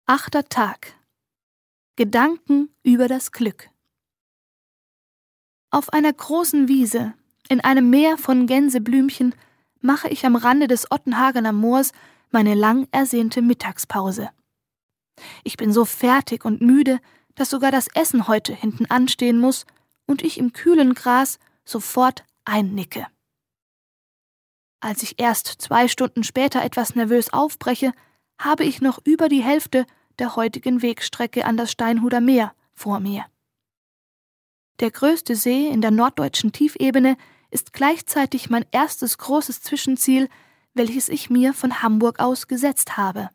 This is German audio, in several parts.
8. Tag. Gedanken über das Glück. Auf einer großen Wiese, in einem Meer von Gänseblümchen, mache ich am Rande des Ottenhagener Moors meine lang ersehnte Mittagspause. Ich bin so fertig und müde, dass sogar das Essen heute hinten anstehen muss und ich im kühlen Gras sofort einnicke. Als ich erst 2 Stunden später etwas nervös aufbreche, habe ich noch über die Hälfte der heutigen Wegstrecke an das Steinhuder Meer vor mir. Der größte See in der norddeutschen Tiefebene ist gleichzeitig mein erstes großes Zwischenziel, welches ich mir von Hamburg aus gesetzt habe.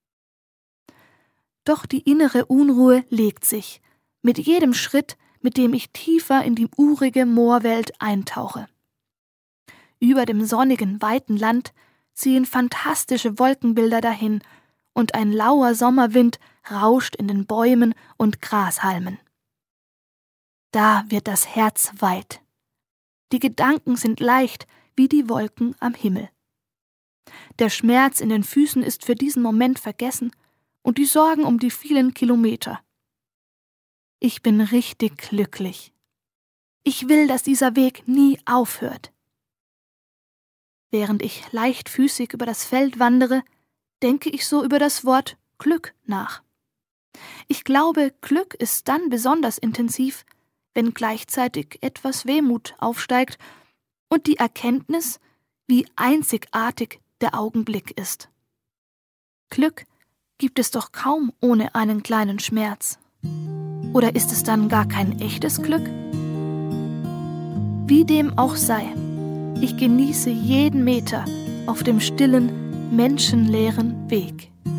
Doch die innere Unruhe legt sich, mit jedem Schritt, mit dem ich tiefer in die urige Moorwelt eintauche. Über dem sonnigen, weiten Land ziehen fantastische Wolkenbilder dahin, und ein lauer Sommerwind rauscht in den Bäumen und Grashalmen. Da wird das Herz weit. Die Gedanken sind leicht wie die Wolken am Himmel. Der Schmerz in den Füßen ist für diesen Moment vergessen und die Sorgen um die vielen Kilometer. Ich bin richtig glücklich. Ich will, dass dieser Weg nie aufhört. Während ich leichtfüßig über das Feld wandere, denke ich so über das Wort Glück nach. Ich glaube, Glück ist dann besonders intensiv, wenn gleichzeitig etwas Wehmut aufsteigt und die Erkenntnis, wie einzigartig der Augenblick ist. Glück gibt es doch kaum ohne einen kleinen Schmerz. Oder ist es dann gar kein echtes Glück? Wie dem auch sei, ich genieße jeden Meter auf dem stillen, menschenleeren Weg.